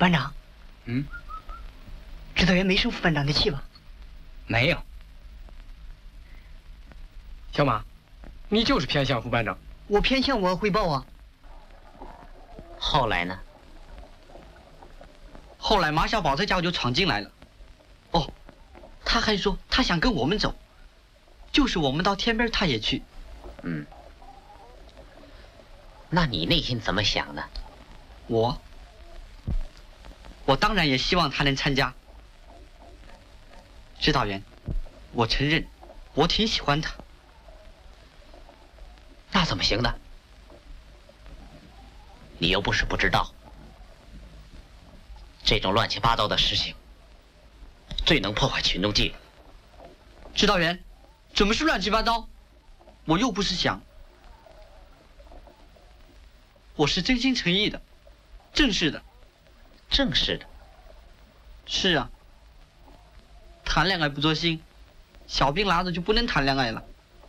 班长。 嗯。 指导员没生副班长的气吧？ 没有。小马，你就是偏向副班长。 我偏向我汇报啊。 后来呢？ 后来马小宝这家伙就闯进来了。哦，他还说他想跟我们走，就是我们到天边他也去。 嗯。那你内心怎么想呢？ 我当然也希望他能参加。指导员，我承认，我挺喜欢他。 那怎么行呢？你又不是不知道，这种乱七八糟的事情最能破坏群众纪律。 指导员，怎么是乱七八糟？我又不是想，我是真心诚意的，正式的。 正式的？ 是啊。谈恋爱不做心，小兵拿着就不能谈恋爱了。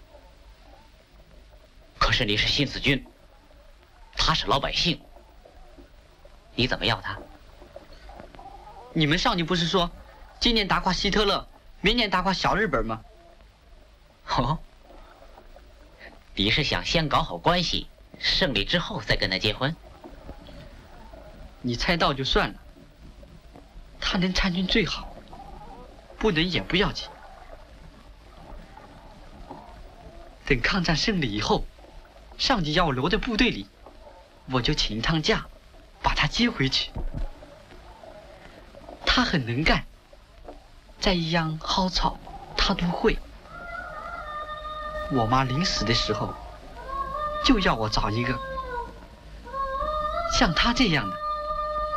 可是你是新四军，他是老百姓，你怎么要他？ 你们上级不是说，今年打垮希特勒，明年打垮小日本吗？ 哦，你是想先搞好关系，胜利之后再跟他结婚？ 你猜到就算了，他能参军最好，不能也不要紧。等抗战胜利以后，上级要我留在部队里，我就请一趟假，把他接回去。他很能干，再一样蒿草他都会。我妈临死的时候，就要我找一个像他这样的。